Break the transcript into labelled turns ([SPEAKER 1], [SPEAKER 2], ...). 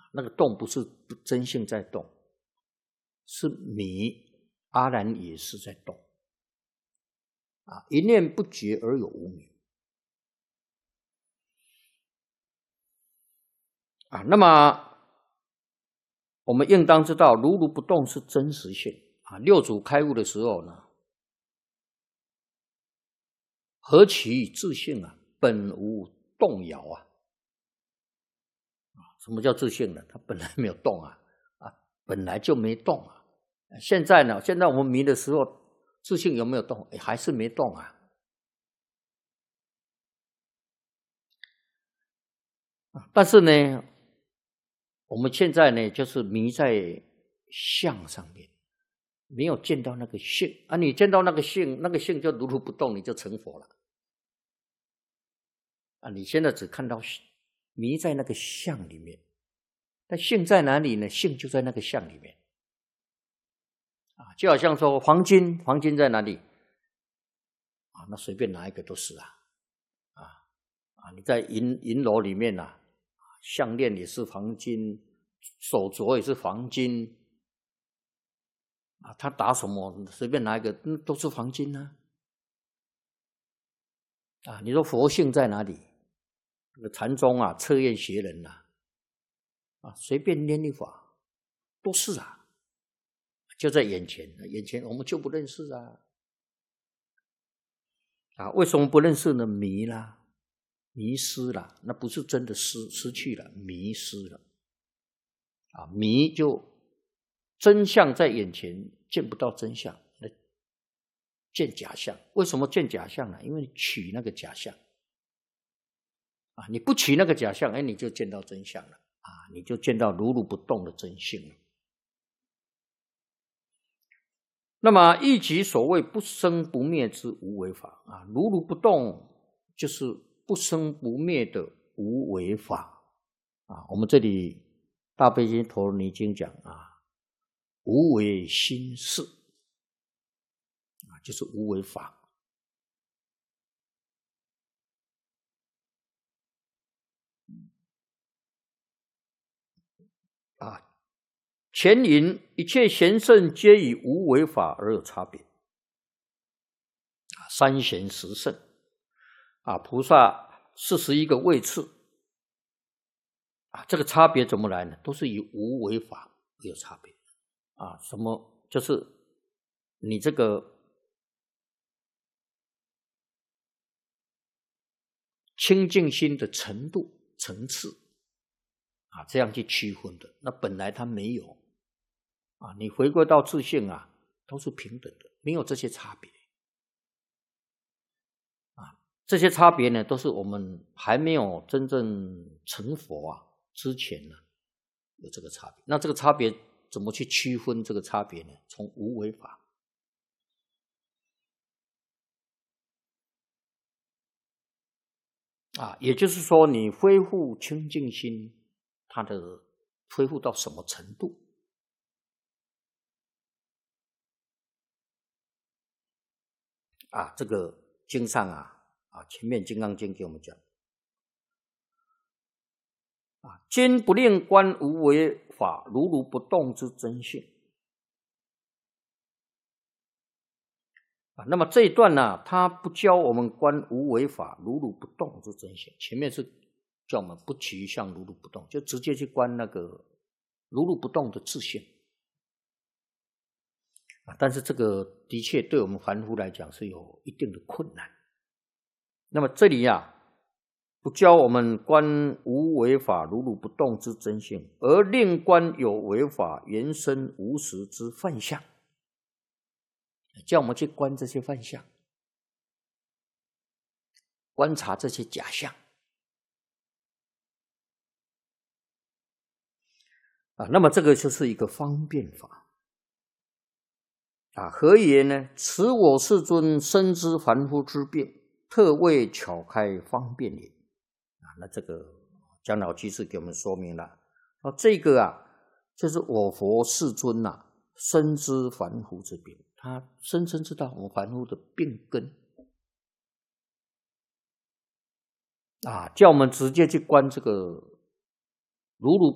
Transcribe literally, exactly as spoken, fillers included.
[SPEAKER 1] 那个动不是真性在动，是迷阿然也是在动啊，一念不觉而有无明啊。那么我们应当知道，如如不动是真实性啊。六祖开悟的时候呢，何其自性啊，本无动摇啊。什么叫自性呢？它本来没有动啊，啊，本来就没动啊。现在呢，现在我们迷的时候，自性有没有动？还是没动啊。但是呢，我们现在呢，就是迷在相上面，没有见到那个性啊。你见到那个性，那个性就如如不动，你就成佛了啊。你现在只看到迷在那个相里面，但性在哪里呢？性就在那个相里面啊。就好像说黄金，黄金在哪里啊？那随便拿一个都是啊啊啊！你在银银楼里面啊，项链也是黄金，手镯也是黄金啊。他打什么？随便拿一个，嗯，都是黄金啊。啊，你说佛性在哪里？那个禅宗啊，测验邪人呐、啊，啊，随便念一法都是啊，就在眼前，眼前我们就不认识啊。啊，为什么不认识呢？迷啦，迷失了，那不是真的失失去了，迷失了。啊，迷就真相在眼前，见不到真相，那见假象。为什么见假象呢？因为取那个假象。啊，你不取那个假象，哎，你就见到真相了啊，你就见到如如不动的真性了。那么亦即所谓不生不灭之无为法啊，如如不动就是不生不灭的无为法啊。我们这里大悲经陀罗尼经讲啊，无为心事啊，就是无为法。啊，前引一切贤圣皆以无为法而有差别。三贤十圣啊，菩萨四十一个位次啊，这个差别怎么来呢？都是以无为法而有差别啊。什么？就是你这个清净心的程度层次啊，这样去区分的。那本来它没有啊，你回归到自性啊，都是平等的，没有这些差别啊。这些差别呢，都是我们还没有真正成佛啊之前呢，有这个差别。那这个差别怎么去区分这个差别呢？从无为法啊，也就是说，你恢复清净心，它的恢复到什么程度？啊，这个经上啊，啊，前面《金刚经》给我们讲，啊，今不令观无为法如如不动之真性。啊，那么这一段呢，他不教我们观无为法如如不动之真性，前面是叫我们不取相如如不动，就直接去观那个如如不动的自性。啊，但是这个的确对我们凡夫来讲是有一定的困难。那么这里啊，不教我们观无为法如如不动之真性，而令观有为法原生无实之幻象，叫我们去观这些幻象，观察这些假象啊。那么这个就是一个方便法啊。何言呢？此我世尊深知凡夫之病，特为巧开方便也。啊，那这个长老居士给我们说明了，啊，这个啊，就是我佛世尊呐、啊，深知凡夫之病，他深深知道我们凡夫的病根啊，叫我们直接去观这个如如